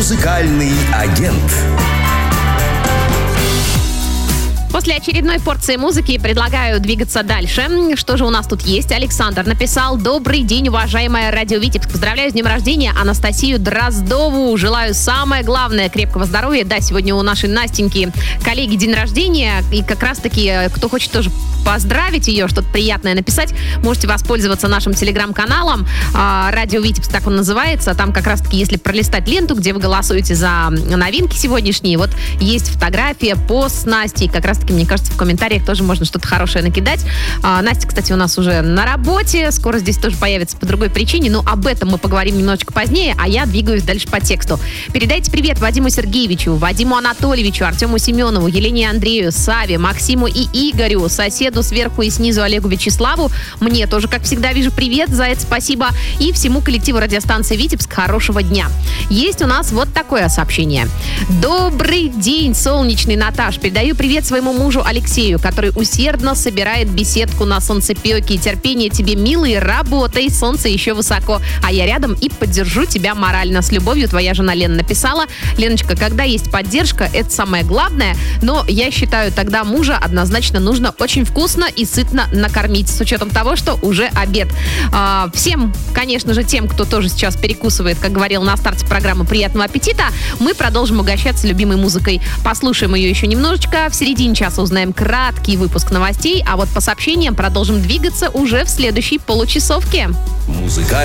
Музыкальный агент. После очередной порции музыки предлагаю двигаться дальше. Что же у нас тут есть? Александр написал: добрый день, уважаемая Радио Витебск. Поздравляю с днем рождения Анастасию Дроздову. Желаю самое главное — крепкого здоровья. Да, сегодня у нашей Настеньки, коллеги, день рождения. И как раз-таки, кто хочет тоже поздравить ее, что-то приятное написать, можете воспользоваться нашим телеграм-каналом. Радио Витебск, так он называется. Там как раз-таки, если пролистать ленту, где вы голосуете за новинки сегодняшние, вот есть фотография, пост с Настей. Как раз-таки, мне кажется, в комментариях тоже можно что-то хорошее накидать. Настя, кстати, у нас уже на работе. Скоро здесь тоже появится по другой причине. Но об этом мы поговорим немножечко позднее, а я двигаюсь дальше по тексту. Передайте привет Вадиму Сергеевичу, Вадиму Анатольевичу, Артему Семенову, Елене Андрею, Саве, Максиму и Игорю, соседу сверху и снизу Олегу Вячеславу. Мне тоже, как всегда, вижу привет, за это спасибо. И всему коллективу радиостанции Витебск хорошего дня. Есть у нас вот такое сообщение. Добрый день, солнечный Наташ. Передаю привет своему мужу Алексею, который усердно собирает беседку на солнцепёке. Терпение тебе, милый, работай, солнце еще высоко. А я рядом и поддержу тебя морально. С любовью, твоя жена Лена написала. Леночка, когда есть поддержка, это самое главное. Но я считаю, тогда мужа однозначно нужно очень вкусно и сытно накормить, с учетом того, что уже обед. Всем, конечно же, тем, кто тоже сейчас перекусывает, как говорил на старте программы, приятного аппетита. Мы продолжим угощаться любимой музыкой. Послушаем ее еще немножечко. В середине часа узнаем краткий выпуск новостей, а вот по сообщениям продолжим двигаться уже в следующей получасовке.